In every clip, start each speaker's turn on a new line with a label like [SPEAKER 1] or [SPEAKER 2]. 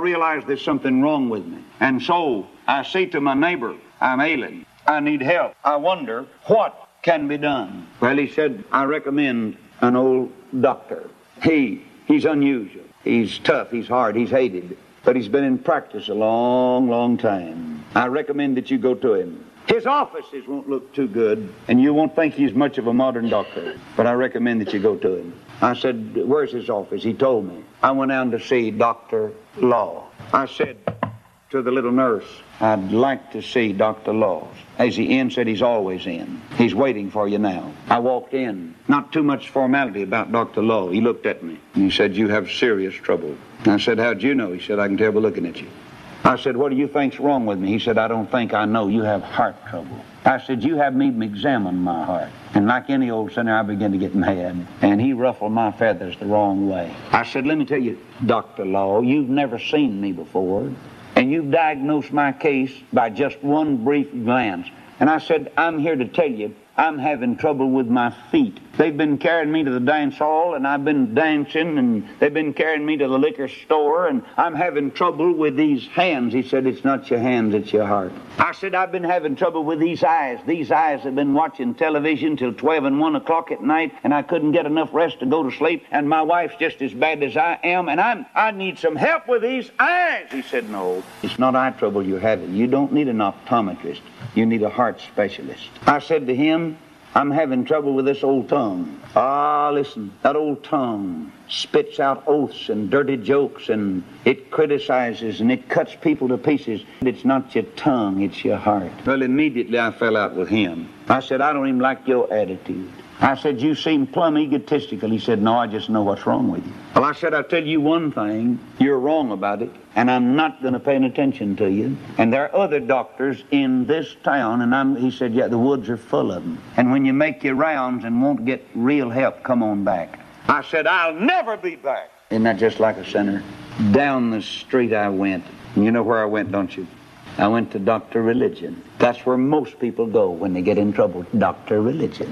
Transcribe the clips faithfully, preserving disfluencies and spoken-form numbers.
[SPEAKER 1] realize there's something wrong with me. And so I say to my neighbor, I'm ailing. I need help. I wonder what can be done. Well, he said, I recommend an old doctor. He, he's unusual. He's tough. He's hard. He's hated. But he's been in practice a long, long time. I recommend that you go to him. His offices won't look too good, and you won't think he's much of a modern doctor. But I recommend that you go to him. I said, where's his office? He told me. I went down to see Doctor Law. I said to the little nurse, I'd like to see Doctor Law. Is he in? Said he's always in. He's waiting for you now. I walked in. Not too much formality about Doctor Law. He looked at me, and he said, you have serious trouble. I said, how'd you know? He said, I can tell by looking at you. I said, what do you think's wrong with me? He said, I don't think I know. You have heart trouble. I said, you have me examine my heart. And like any old sinner, I began to get mad. And he ruffled my feathers the wrong way. I said, let me tell you, Doctor Law, you've never seen me before. And you've diagnosed my case by just one brief glance. And I said, I'm here to tell you, I'm having trouble with my feet. They've been carrying me to the dance hall, and I've been dancing, and they've been carrying me to the liquor store, and I'm having trouble with these hands. He said, it's not your hands, it's your heart. I said, I've been having trouble with these eyes. These eyes have been watching television till twelve and one o'clock at night, and I couldn't get enough rest to go to sleep, and my wife's just as bad as I am, and I'm, I need some help with these eyes. He said, no, it's not eye trouble you're having. You don't need an optometrist. You need a heart specialist. I said to him, I'm having trouble with this old tongue. Ah, listen, that old tongue spits out oaths and dirty jokes, and it criticizes and it cuts people to pieces. It's not your tongue, it's your heart. Well, immediately I fell out with him. I said, I don't even like your attitude. I said, you seem plumb egotistical. He said, no, I just know what's wrong with you. Well, I said, I'll tell you one thing. You're wrong about it, and I'm not going to pay any attention to you. And there are other doctors in this town, and I'm, he said, yeah, the woods are full of them. And when you make your rounds and won't get real help, come on back. I said, I'll never be back. Isn't that just like a sinner? Down the street I went. And you know where I went, don't you? I went to Doctor Religion. That's where most people go when they get in trouble, Doctor Religion.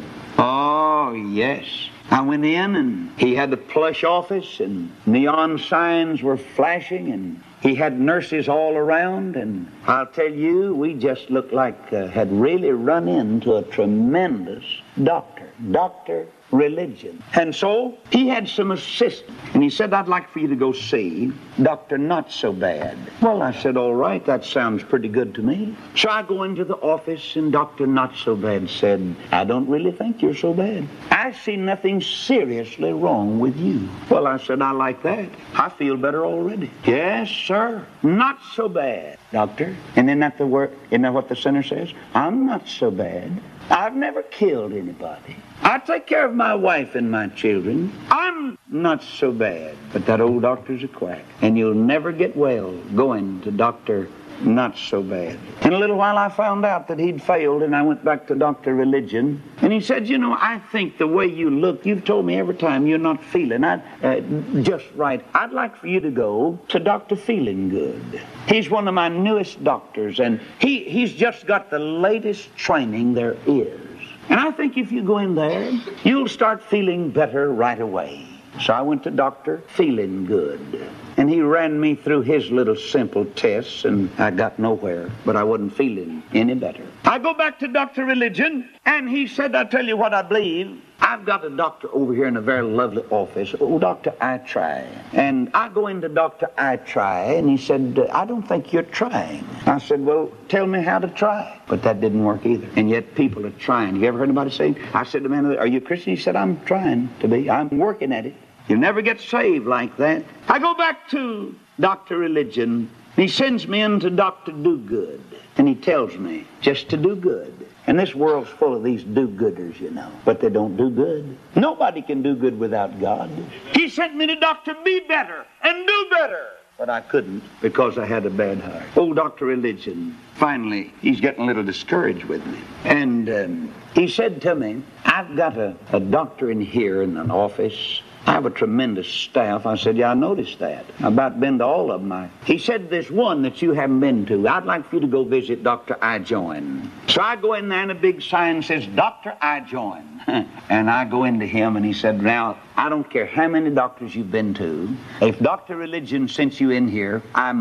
[SPEAKER 1] Oh, yes. I went in, and he had the plush office, and neon signs were flashing, and he had nurses all around, and I'll tell you, we just looked like uh, had really run into a tremendous doctor. Doctor Religion. And so he had some assistants, and he said, I'd like for you to go see Doctor Not So Bad. Well, I said, all right, that sounds pretty good to me. So I go into the office, and Doctor Not So Bad said, I don't really think you're so bad. I see nothing seriously wrong with you. Well, I said, I like that. I feel better already. Yes, sir. Not so bad, doctor. And isn't that the word? Isn't that what the sinner says? I'm not so bad. I've never killed anybody. I take care of my wife and my children. I'm not so bad. But that old doctor's a quack. And you'll never get well going to Doctor Not So Bad. In a little while I found out that he'd failed, and I went back to Doctor Religion. And he said, you know, I think the way you look, you've told me every time you're not feeling I, uh, just right. I'd like for you to go to Doctor Feeling Good. He's one of my newest doctors, and he, he's just got the latest training there is. And I think if you go in there, you'll start feeling better right away. So I went to Doctor Feeling Good, and he ran me through his little simple tests, and I got nowhere, but I wasn't feeling any better. I go back to Doctor Religion, and he said, I'll tell you what I believe. I've got a doctor over here in a very lovely office, oh, Doctor I Try. And I go into Doctor I Try, and he said, I don't think you're trying. I said, well, tell me how to try. But that didn't work either. And yet people are trying. You ever heard anybody say, I said to the man, are you a Christian? He said, I'm trying to be. I'm working at it. You'll never get saved like that. I go back to Doctor Religion. He sends me into Doctor Do-Good. And he tells me just to do good. And this world's full of these do-gooders, you know. But they don't do good. Nobody can do good without God. He sent me to Doctor Be Better and Do Better. But I couldn't because I had a bad heart. Old Doctor Religion. Finally, he's getting a little discouraged with me. And um, he said to me, I've got a, a doctor in here in an office. I have a tremendous staff. I said, yeah, I noticed that. I've about been to all of them. I... He said, there's one that you haven't been to. I'd like for you to go visit Doctor I Join. So I go in there, and a big sign says, Doctor I Join. And I go into him, and he said, now, I don't care how many doctors you've been to. If Doctor Religion sent you in here, I'm